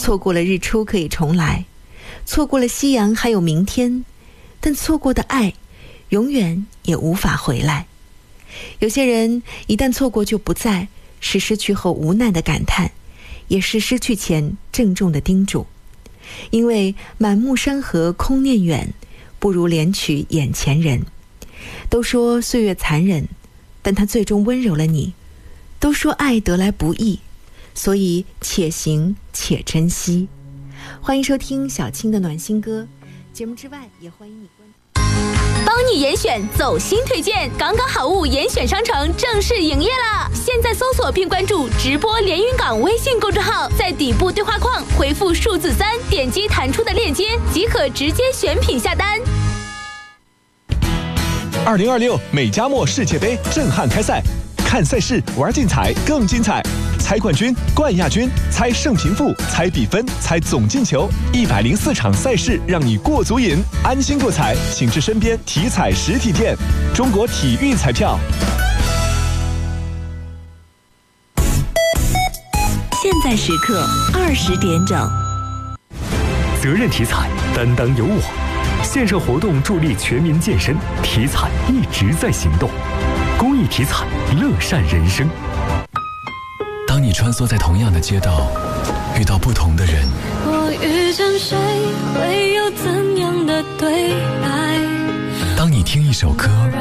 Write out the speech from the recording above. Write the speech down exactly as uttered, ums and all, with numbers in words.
错过了日出可以重来，错过了夕阳还有明天，但错过的爱永远也无法回来。有些人一旦错过就不在，是失去后无奈的感叹，也是失去前郑重的叮嘱。因为满目山河空念远，不如怜取眼前人。都说岁月残忍，但它最终温柔了你。都说爱得来不易，所以且行且珍惜。欢迎收听小青的暖心歌，节目之外也欢迎你关注。 帮你严选走心推荐，港港好物严选商城正式营业啦！现在搜索并关注直播连云港微信公众号，在底部对话框回复数字三，点击弹出的链接即可直接选品下单。 二零二六美加墨世界杯震撼开赛，看赛事玩竞彩更精彩，猜冠军、冠亚军，猜胜平负，猜比分，猜总进球，一百零四场赛事让你过足瘾，安心购彩，请至身边体彩实体店。中国体育彩票。 现在时刻二十点整。 责任体彩，担当有我。线上活动助力全民健身，体彩一直在行动。公益体彩，乐善人生。 当你穿梭在同样的街道，遇到不同的人， 我遇见谁会有怎样的对白？ 当你听一首歌